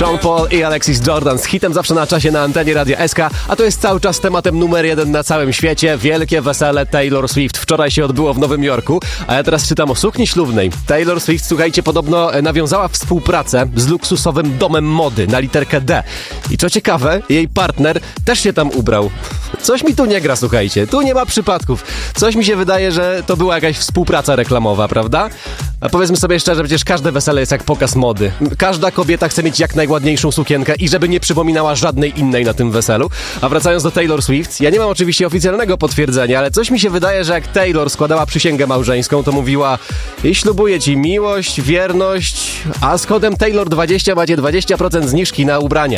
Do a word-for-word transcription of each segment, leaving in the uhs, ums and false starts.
Sean Paul i Alexis Jordan z hitem zawsze na czasie na antenie Radia S K, a to jest cały czas tematem numer jeden na całym świecie. Wielkie wesele Taylor Swift wczoraj się odbyło w Nowym Jorku, a ja teraz czytam o sukni ślubnej. Taylor Swift, słuchajcie, podobno nawiązała współpracę z luksusowym domem mody na literkę D. I co ciekawe, jej partner też się tam ubrał. Coś mi tu nie gra, słuchajcie, tu nie ma przypadków. Coś mi się wydaje, że to była jakaś współpraca reklamowa, prawda? A powiedzmy sobie szczerze, przecież każde wesele jest jak pokaz mody. Każda kobieta chce mieć jak najładniejszą sukienkę i żeby nie przypominała żadnej innej na tym weselu. A wracając do Taylor Swift, ja nie mam oczywiście oficjalnego potwierdzenia, ale coś mi się wydaje, że jak Taylor składała przysięgę małżeńską, to mówiła: i ślubuję ci miłość, wierność, a z kodem Taylor dwadzieścia macie dwadzieścia procent zniżki na ubrania.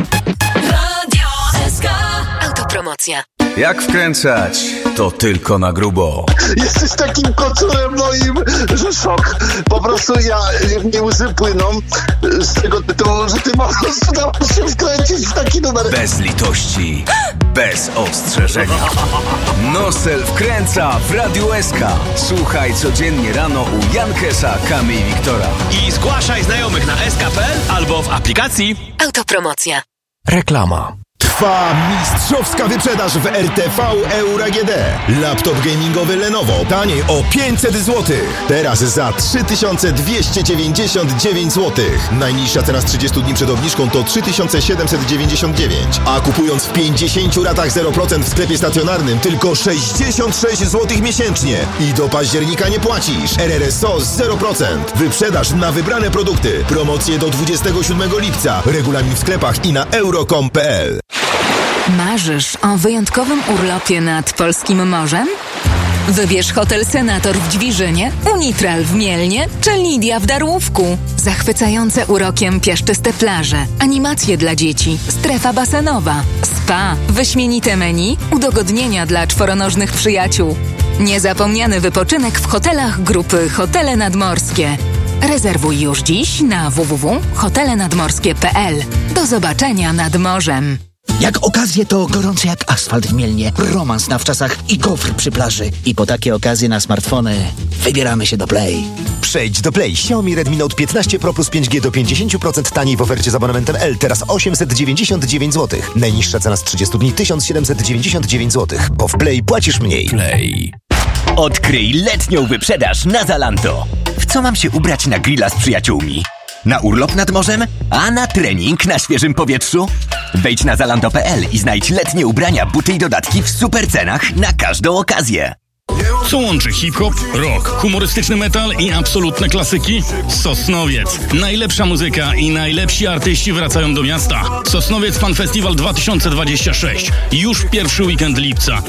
Radio S K. Autopromocja. Jak wkręcać, to tylko na grubo. Jesteś takim kocurem moim, że szok. Po prostu ja, mnie łzy płyną z tego tytułu, że ty po prostu dałaś się wkręcić w taki numer. Bez litości, bez ostrzeżenia. Nosel wkręca w Radiu S K. Słuchaj codziennie rano u Jankesa, Kamy i Wiktora. I zgłaszaj znajomych na s k kropka p l albo w aplikacji. Autopromocja. Reklama. Trwa mistrzowska wyprzedaż w R T V Euro A G D. Laptop gamingowy Lenovo taniej o pięćset złotych. Teraz za trzy tysiące dwieście dziewięćdziesiąt dziewięć złotych. Najniższa cena z trzydziestu dni przed obniżką to trzy tysiące siedemset dziewięćdziesiąt dziewięć. A kupując w pięćdziesięciu ratach zero procent w sklepie stacjonarnym tylko sześćdziesiąt sześć złotych miesięcznie. I do października nie płacisz. R R S O zero procent. Wyprzedaż na wybrane produkty. Promocje do dwudziestego siódmego lipca. Regulamin w sklepach i na euro kropka com kropka p l. Marzysz o wyjątkowym urlopie nad polskim morzem? Wybierz Hotel Senator w Dźwiżynie, Unitral w Mielnie czy Lidia w Darłówku. Zachwycające urokiem piaszczyste plaże, animacje dla dzieci, strefa basenowa, spa, wyśmienite menu, udogodnienia dla czworonożnych przyjaciół. Niezapomniany wypoczynek w hotelach grupy Hotele Nadmorskie. Rezerwuj już dziś na w w w kropka hotele nadmorskie kropka p l. Do zobaczenia nad morzem. Jak okazje, to gorące jak asfalt w Mielnie, romans na wczasach i gofr przy plaży. I po takie okazje na smartfony wybieramy się do Play. Przejdź do Play. Xiaomi Redmi Note piętnaście Pro plus pięć G do pięćdziesiąt procent taniej w ofercie z abonamentem L. Teraz osiemset dziewięćdziesiąt dziewięć złotych. Najniższa cena z trzydziestu dni tysiąc siedemset dziewięćdziesiąt dziewięć złotych. Bo w Play płacisz mniej. Play. Odkryj letnią wyprzedaż na Zalando. W co mam się ubrać na grilla z przyjaciółmi? Na urlop nad morzem? A na trening na świeżym powietrzu? Wejdź na zalando kropka p l i znajdź letnie ubrania, buty i dodatki w super cenach na każdą okazję. Co łączy hip-hop, rock, humorystyczny metal i absolutne klasyki? Sosnowiec. Najlepsza muzyka i najlepsi artyści wracają do miasta. Sosnowiec Fan Festival dwa tysiące dwadzieścia sześć. Już pierwszy weekend lipca.